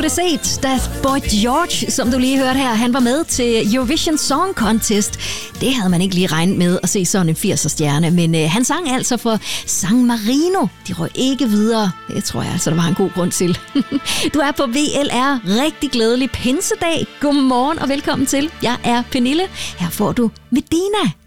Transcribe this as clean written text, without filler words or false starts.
det set, da Boy George, som du lige hørte her, han var med til Eurovision Song Contest. Det havde man ikke lige regnet med at se sådan en 80'er-stjerne, men han sang altså for San Marino. De røg ikke videre. Det tror jeg altså, der var en god grund til. Du er på VLR. Rigtig glædelig pinsedag. Godmorgen og velkommen til. Jeg er Pernille. Her får du Medina.